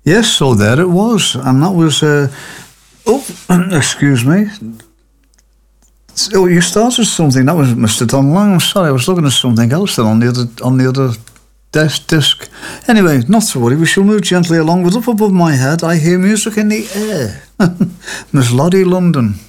Yes, so there it was. And that was... excuse me. Oh, you started something. That was Mr. Don Lang. I'm sorry, I was looking at something else then on the other disc. Anyway, not to worry. We shall move gently along. With up above my head, I hear music in the air. Miss Lottie London.